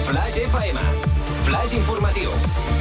Flash FM. Flash informatiu.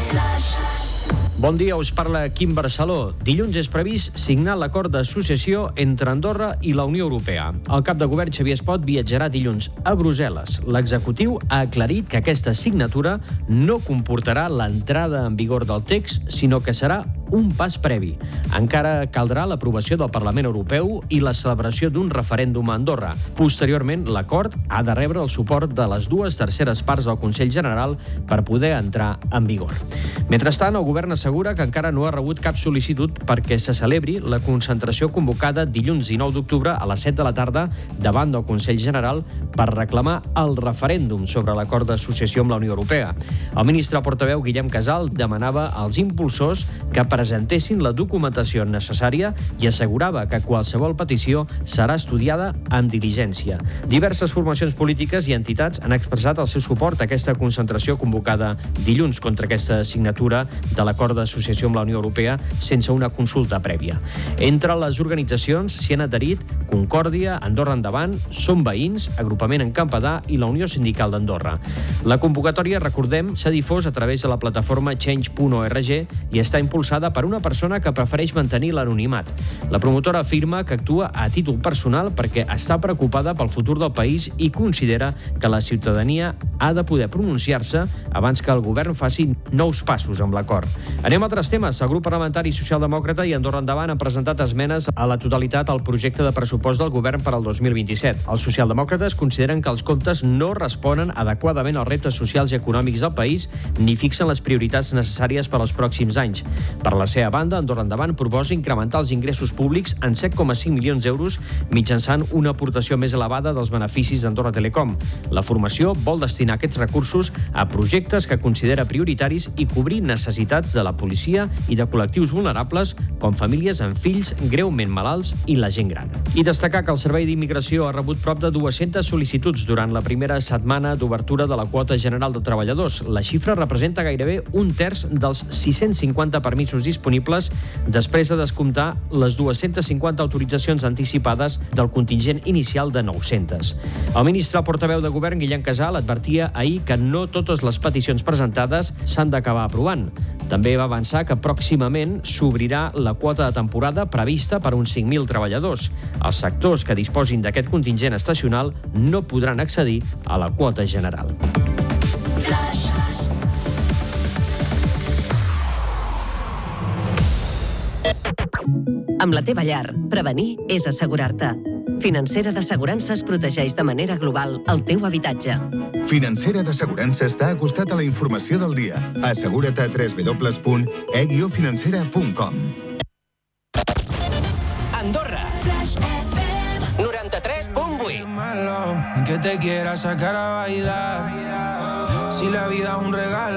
Bon dia, us parla Quim Barceló. Dilluns és previst signar l'acord d'associació entre Andorra i la Unió Europea. El cap de govern, Xavier Espot, viatjarà dilluns a Brussel·les. L'executiu ha aclarit que aquesta signatura no comportarà l'entrada en vigor del text, sinó que serà un pas previ. Encara caldrà l'aprovació del Parlament Europeu i la celebració d'un referèndum a Andorra. Posteriorment, l'acord ha de rebre el suport de les 2/3 parts del Consell General per poder entrar en vigor. Mentrestant, el govern assegura que encara no ha rebut cap sol·licitud perquè se celebri la concentració convocada dilluns 19 d'octubre a les 7 de la tarda davant del Consell General per reclamar el referèndum sobre l'acord d'associació amb la Unió Europea. El ministre portaveu Guillem Casal demanava als impulsors que presentessin la documentació necessària i assegurava que qualsevol petició serà estudiada amb diligència. Diverses formacions polítiques i entitats han expressat el seu suport a aquesta concentració convocada dilluns contra aquesta signatura de l'acord d'associació amb la Unió Europea sense una consulta prèvia. Entre les organitzacions s'hi han adherit Concòrdia, Andorra Endavant, Som Veïns, Agrupament en Campadà i la Unió Sindical d'Andorra. La convocatòria, recordem, s'ha difós a través de la plataforma change.org i està impulsada per una persona que prefereix mantenir l'anonimat. La promotora afirma que actua a títol personal perquè està preocupada pel futur del país i considera que la ciutadania ha de poder pronunciar-se abans que el govern faci nous passos amb l'acord. Anem a altres temes. El grup parlamentari socialdemòcrata i Andorra Endavant han presentat esmenes a la totalitat al projecte de pressupost del govern per al 2027. Els socialdemòcrates consideren que els comptes no responen adequadament als reptes socials i econòmics del país ni fixen les prioritats necessàries per als pròxims anys. Per la seva banda, Andorra Endavant proposa incrementar els ingressos públics en 7,5 milions d'euros mitjançant una aportació més elevada dels beneficis d'Andorra Telecom. La formació vol destinar aquests recursos a projectes que considera prioritaris i cobrir necessitats de la policia i de col·lectius vulnerables com famílies amb fills greument malalts i la gent gran. I destacar que el Servei d'Immigració ha rebut prop de 200 sol·licituds durant la primera setmana d'obertura de la quota general de treballadors. La xifra representa gairebé un terç dels 650 permisos disponibles després de descomptar les 250 autoritzacions anticipades del contingent inicial de 900. El ministre portaveu de govern, Guillem Casal, advertia ahir que no totes les peticions presentades s'han d'acabar aprovant. També va avançar que pròximament s'obrirà la quota de temporada prevista per uns 5.000 treballadors. Els sectors que disposin d'aquest contingent estacional no podran accedir a la quota general. Amb la teva llar, prevenir és assegurar-te. Financera d'Assegurances protegeix de manera global el teu habitatge. Financera d'Assegurances t'ha acostat a la informació del dia. Assegura't a www.e-financera.com. Andorra. Flash FM 93.8. Que te quiera sacar a bailar. Si la vida es un regalo.